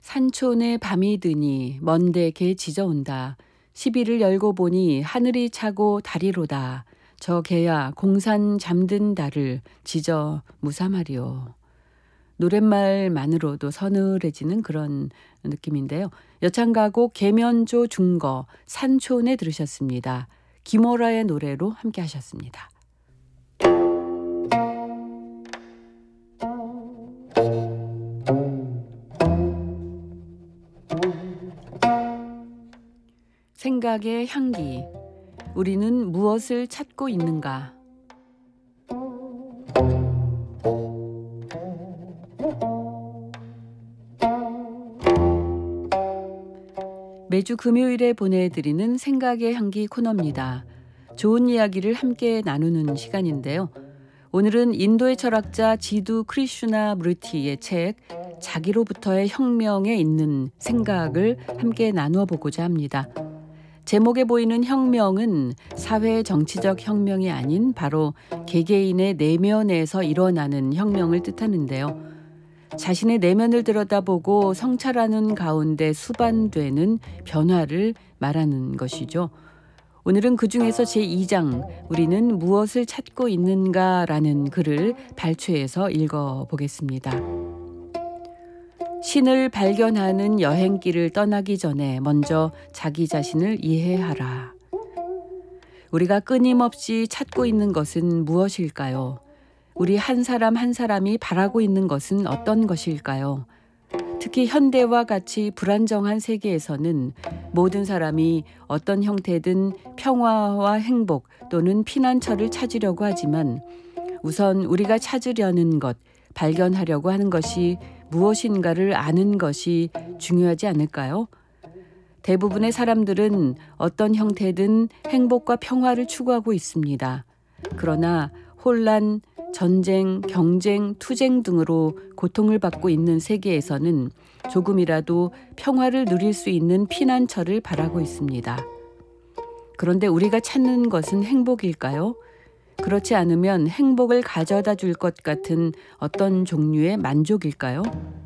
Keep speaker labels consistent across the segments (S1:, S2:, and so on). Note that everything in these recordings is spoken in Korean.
S1: 산촌에 밤이 드니 먼데게 짖어온다. 시비를 열고 보니 하늘이 차고 다리로다. 저 개야 공산 잠든 달을 짖어 무사말이오. 노랫말만으로도 서늘해지는 그런 느낌인데요. 여창가곡 계면조 중거 산촌에 들으셨습니다. 김오라의 노래로 함께 하셨습니다. 생각의 향기. 우리는 무엇을 찾고 있는가? 매주 금요일에 보내드리는 생각의 향기 코너입니다. 좋은 이야기를 함께 나누는 시간인데요. 오늘은 인도의 철학자 지두 크리슈나무르티의 책 자기로부터의 혁명에 있는 생각을 함께 나누어 보고자 합니다. 제목에 보이는 혁명은 사회 정치적 혁명이 아닌 바로 개개인의 내면에서 일어나는 혁명을 뜻하는데요. 자신의 내면을 들여다보고 성찰하는 가운데 수반되는 변화를 말하는 것이죠. 오늘은 그중에서 제2장 우리는 무엇을 찾고 있는가라는 글을 발췌해서 읽어보겠습니다. 신을 발견하는 여행길을 떠나기 전에 먼저 자기 자신을 이해하라. 우리가 끊임없이 찾고 있는 것은 무엇일까요? 우리 한 사람 한 사람이 바라고 있는 것은 어떤 것일까요? 특히 현대와 같이 불안정한 세계에서는 모든 사람이 어떤 형태든 평화와 행복 또는 피난처를 찾으려고 하지만 우선 우리가 찾으려는 것, 발견하려고 하는 것이 무엇인가를 아는 것이 중요하지 않을까요? 대부분의 사람들은 어떤 형태든 행복과 평화를 추구하고 있습니다. 그러나 혼란, 전쟁, 경쟁, 투쟁 등으로 고통을 받고 있는 세계에서는 조금이라도 평화를 누릴 수 있는 피난처를 바라고 있습니다. 그런데 우리가 찾는 것은 행복일까요? 그렇지 않으면 행복을 가져다 줄 것 같은 어떤 종류의 만족일까요?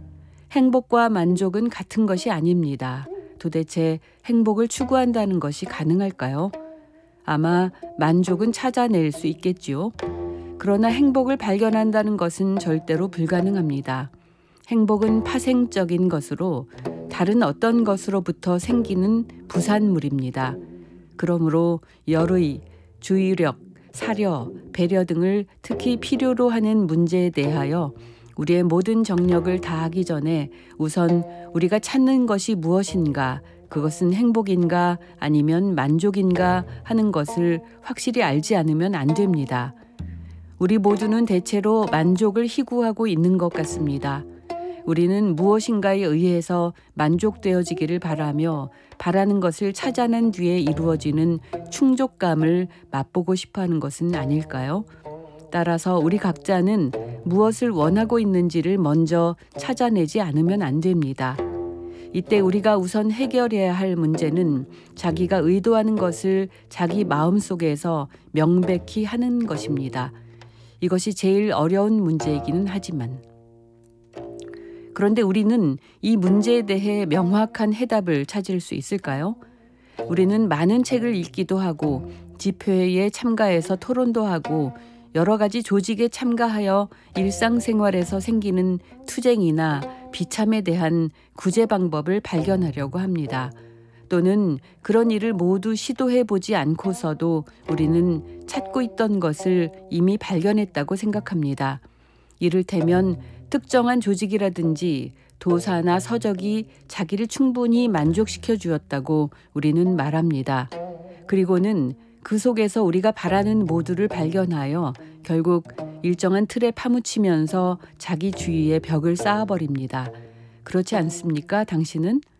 S1: 행복과 만족은 같은 것이 아닙니다. 도대체 행복을 추구한다는 것이 가능할까요? 아마 만족은 찾아낼 수 있겠지요. 그러나 행복을 발견한다는 것은 절대로 불가능합니다. 행복은 파생적인 것으로 다른 어떤 것으로부터 생기는 부산물입니다. 그러므로 열의, 주의력, 사려, 배려 등을 특히 필요로 하는 문제에 대하여 우리의 모든 정력을 다하기 전에 우선 우리가 찾는 것이 무엇인가, 그것은 행복인가 아니면 만족인가 하는 것을 확실히 알지 않으면 안 됩니다. 우리 모두는 대체로 만족을 희구하고 있는 것 같습니다. 우리는 무엇인가에 의해서 만족되어지기를 바라며 바라는 것을 찾아낸 뒤에 이루어지는 충족감을 맛보고 싶어하는 것은 아닐까요? 따라서 우리 각자는 무엇을 원하고 있는지를 먼저 찾아내지 않으면 안 됩니다. 이때 우리가 우선 해결해야 할 문제는 자기가 의도하는 것을 자기 마음속에서 명백히 하는 것입니다. 이것이 제일 어려운 문제이기는 하지만 그런데 우리는 이 문제에 대해 명확한 해답을 찾을 수 있을까요? 우리는 많은 책을 읽기도 하고 집회에 참가해서 토론도 하고 여러 가지 조직에 참가하여 일상생활에서 생기는 투쟁이나 비참에 대한 구제 방법을 발견하려고 합니다. 또는 그런 일을 모두 시도해보지 않고서도 우리는 찾고 있던 것을 이미 발견했다고 생각합니다. 이를테면 특정한 조직이라든지 도사나 서적이 자기를 충분히 만족시켜 주었다고 우리는 말합니다. 그리고는 그 속에서 우리가 바라는 모두를 발견하여 결국 일정한 틀에 파묻히면서 자기 주위에 벽을 쌓아버립니다. 그렇지 않습니까, 당신은?